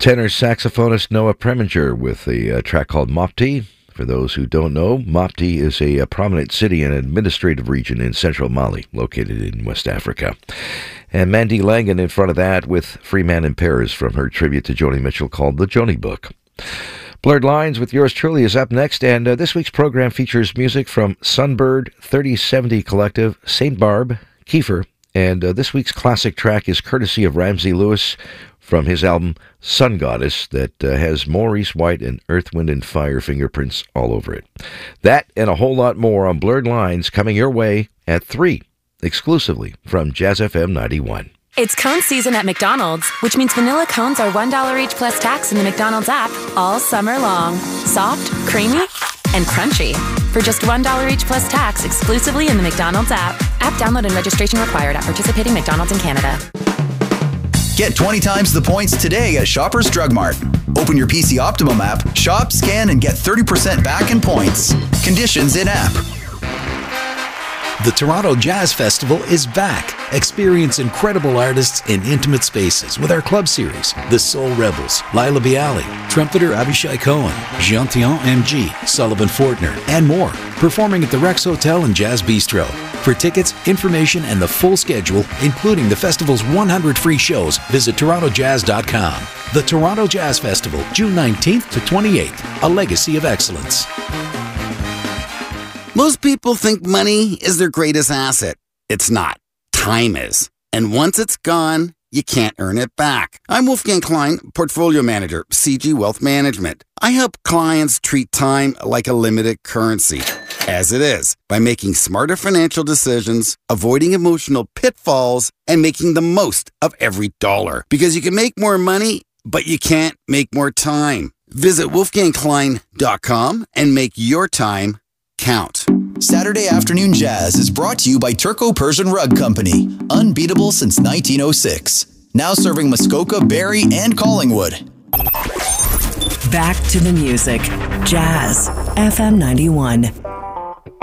Tenor saxophonist Noah Preminger with a track called Mopti. For those who don't know, Mopti is a prominent city and administrative region in central Mali, located in West Africa. And Mandy Langan in front of that with Free Man in Pairs from her tribute to Joni Mitchell called The Joni Book. Blurred Lines with yours truly is up next, and this week's program features music from Sunbird, 3070 Collective, St. Barb, Kiefer, and this week's classic track is courtesy of Ramsey Lewis from his album Sun Goddess that has Maurice White and Earth, Wind and Fire fingerprints all over it. That and a whole lot more on Blurred Lines coming your way at 3, exclusively from Jazz FM 91. It's cone season at McDonald's, which means vanilla cones are $1 each plus tax in the McDonald's app all summer long. Soft, creamy, and crunchy. For just $1 each plus tax exclusively in the McDonald's app. App download and registration required at participating McDonald's in Canada. Get 20 times the points today at Shoppers Drug Mart. Open your PC Optimum app, shop, scan, and get 30% back in points. Conditions in app. The Toronto Jazz Festival is back. Experience incredible artists in intimate spaces with our club series, The Soul Rebels, Lila Bialy, trumpeter Abishai Cohen, Jean-Théon MG, Sullivan Fortner, and more, performing at the Rex Hotel and Jazz Bistro. For tickets, information, and the full schedule, including the festival's 100 free shows, visit torontojazz.com. The Toronto Jazz Festival, June 19th to 28th, a legacy of excellence. Most people think money is their greatest asset. It's not. Time is. And once it's gone, you can't earn it back. I'm Wolfgang Klein, Portfolio Manager, CG Wealth Management. I help clients treat time like a limited currency, as it is, by making smarter financial decisions, avoiding emotional pitfalls, and making the most of every dollar. Because you can make more money, but you can't make more time. Visit wolfgangklein.com and make your time count. Saturday Afternoon Jazz is brought to you by Turco-Persian Rug Company. Unbeatable since 1906. Now serving Muskoka, Barrie, and Collingwood. Back to the music. Jazz FM 91.